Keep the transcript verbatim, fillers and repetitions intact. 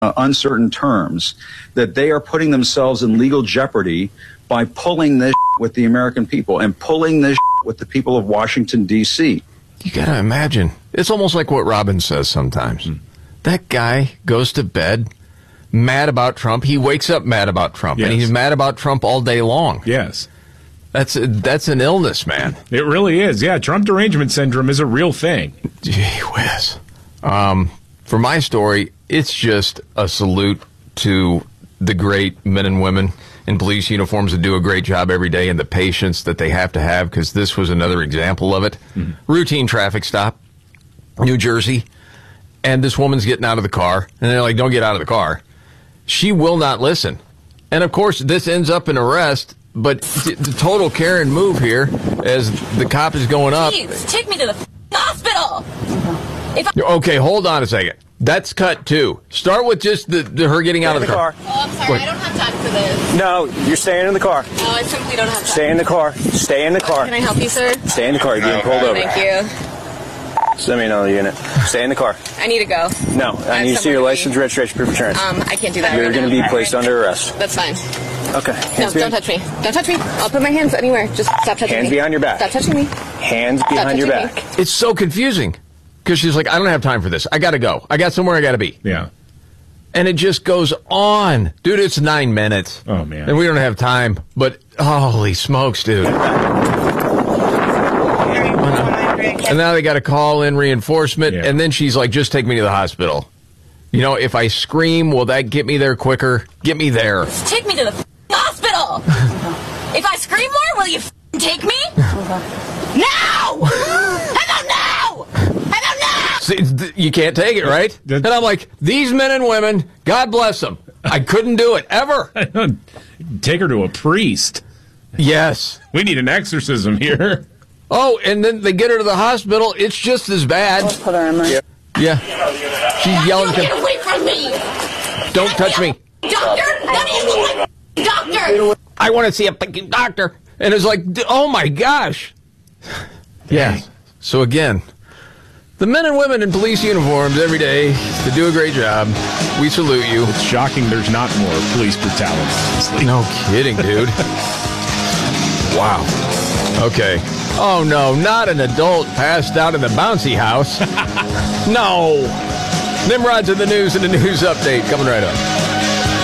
uh, uncertain terms, that they are putting themselves in legal jeopardy by pulling this with the American people and pulling this with the people of Washington, D C. You got to imagine. It's almost like what Robin says sometimes. Mm. That guy goes to bed mad about Trump. He wakes up mad about Trump, yes. And he's mad about Trump all day long. Yes. That's that's an illness, man. It really is. Yeah, Trump derangement syndrome is a real thing. Gee whiz. Um, for my story, it's just a salute to the great men and women in police uniforms that do a great job every day and the patience that they have to have, because this was another example of it. Mm-hmm. Routine traffic stop, New Jersey, and this woman's getting out of the car, and they're like, don't get out of the car. She will not listen. And, of course, this ends up in arrest. But the total Karen move here as the cop is going up. Please, take me to the hospital. If I- okay, hold on a second. That's cut two. Start with just the, the her getting out of the, the car. car. Oh, I'm sorry. Wait. I don't have time for this. No, you're staying in the car. No, I simply don't have time. Stay in the car. Stay in the car. Can I help you, sir? Stay in the car. You're being pulled over. Thank you. Send me another unit. Stay in the car. I need to go. No, I, I need to see your license, registration, proof of insurance. Um, I can't do that. You're right going to now. be placed under arrest. That's fine. Okay. No, don't touch me. Don't touch me. I'll put my hands anywhere. Just stop touching hands me. Hands behind your back. Stop touching me. Hands behind your back. Me. It's so confusing because she's like, I don't have time for this. I got to go. I got somewhere I got to be. Yeah. And it just goes on. Dude, it's nine minutes. Oh, man. And we don't have time. But holy smokes, dude. And now they got to call in reinforcement. Yeah. And then she's like, just take me to the hospital. You know, if I scream, will that get me there quicker? Get me there. Just take me to the hospital. If I scream more, will you take me? No! How about now? How about now? See, you can't take it, right? And I'm like, these men and women, God bless them. I couldn't do it, ever. Take her to a priest. Yes. We need an exorcism here. Oh, and then they get her to the hospital. It's just as bad. Let's put her in there. Yeah. She's yelling. Get away from me! Don't touch me. Doctor! Let me see my doctor! I want to see a fucking doctor. And it's like, oh my gosh. Yeah. So again, the men and women in police uniforms every day, they do a great job. We salute you. It's shocking there's not more police brutality, honestly. No kidding, dude. Wow. Okay. Oh, no, not an adult passed out in the bouncy house. No. Nimrod's in the news and the news update coming right up.